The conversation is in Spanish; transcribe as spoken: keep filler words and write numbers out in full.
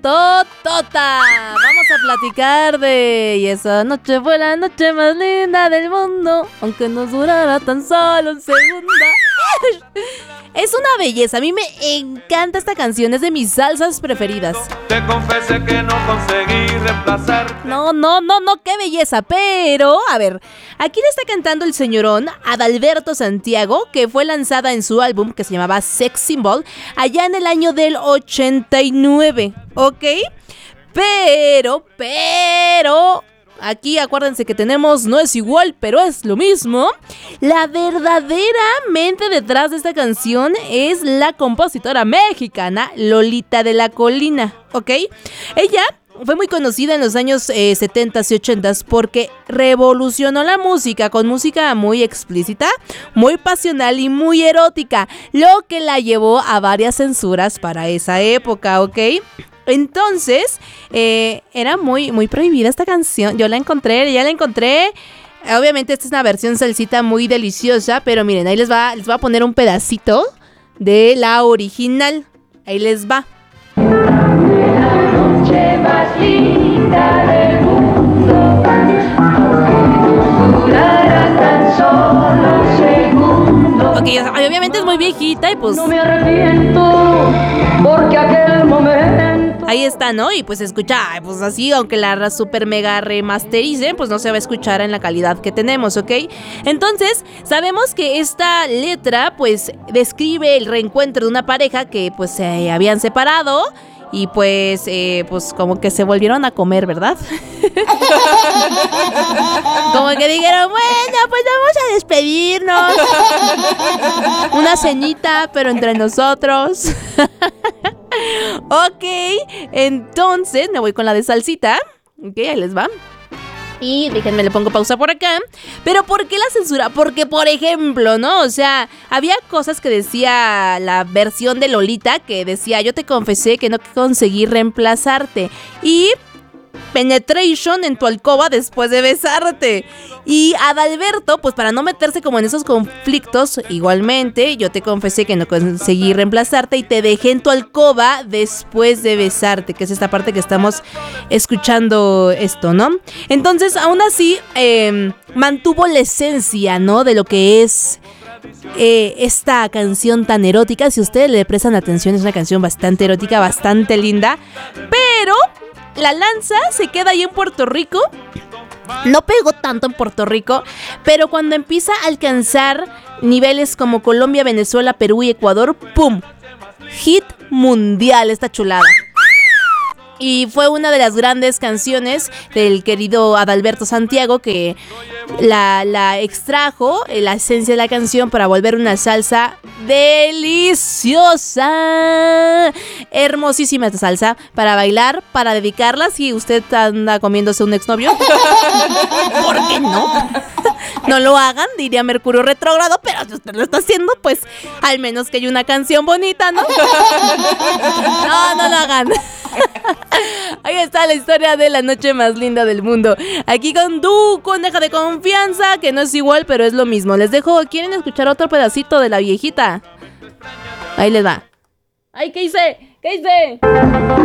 totota. Vamos a platicar de... Y esa noche fue la noche más linda del mundo, aunque nos durara tan solo un segundo. Es una belleza, a mí me encanta esta canción, es de mis salsas preferidas. Te confesé que no conseguí reemplazarte. No, no, no, no, qué belleza, pero, a ver, aquí le está cantando el señorón Adalberto Santiago, que fue lanzada en su álbum que se llamaba Sex Symbol, allá en el año del ochenta y nueve, ¿ok? Pero, pero... Aquí acuérdense que tenemos, no es igual, pero es lo mismo. La verdadera mente detrás de esta canción es la compositora mexicana Lolita de la Colina, ¿ok? Ella fue muy conocida en los años eh, setentas y ochentas porque revolucionó la música con música muy explícita, muy pasional y muy erótica, lo que la llevó a varias censuras para esa época, ¿ok? Entonces, eh, era muy, muy prohibida esta canción. Yo la encontré, ya la encontré. Obviamente esta es una versión salsita muy deliciosa, pero miren, ahí les va, les voy a poner un pedacito de la original. Ahí les va. La noche más linda del mundo, durará tan solo segundos. Ok, obviamente es muy viejita y pues... No me arrepiento porque aquel momento... Ahí está, ¿no? Y pues escucha, pues así, aunque la super mega remastericen, pues no se va a escuchar en la calidad que tenemos, ¿ok? Entonces, sabemos que esta letra, pues, describe el reencuentro de una pareja que, pues, se habían separado y, pues, eh, pues, como que se volvieron a comer, ¿verdad? Como que dijeron, bueno, pues vamos a despedirnos. Una cenita, pero entre nosotros. Ok, entonces me voy con la de salsita. Ok, ahí les va. Y déjenme, le pongo pausa por acá. Pero ¿por qué la censura? Porque, por ejemplo, ¿no? O sea, había cosas que decía la versión de Lolita, que decía, yo te confesé que no conseguí reemplazarte. Y... penetration en tu alcoba después de besarte. Y Adalberto, pues para no meterse como en esos conflictos, igualmente, yo te confesé que no conseguí reemplazarte y te dejé en tu alcoba después de besarte, que es esta parte que estamos escuchando esto, ¿no? Entonces, aún así, eh, mantuvo la esencia, ¿no? De lo que es... Eh, esta canción tan erótica. Si ustedes le prestan atención, es una canción bastante erótica, bastante linda. Pero... la lanza se queda ahí en Puerto Rico. No pegó tanto en Puerto Rico, pero cuando empieza a alcanzar niveles como Colombia, Venezuela, Perú y Ecuador, ¡pum! Hit mundial esta chulada. Y fue una de las grandes canciones del querido Adalberto Santiago, que la, la extrajo, la esencia de la canción, para volver una salsa deliciosa. Hermosísima esta salsa para bailar, para dedicarla si usted anda comiéndose un exnovio. ¿Por qué no? No lo hagan, diría Mercurio retrógrado, pero si usted lo está haciendo, pues al menos que haya una canción bonita, ¿no? No, no lo hagan. Ahí está la historia de la noche más linda del mundo. Aquí con tu coneja de confianza, que no es igual, pero es lo mismo. Les dejo, ¿quieren escuchar otro pedacito de la viejita? Ahí les va. Ay, ¿qué hice? ¿Qué hice?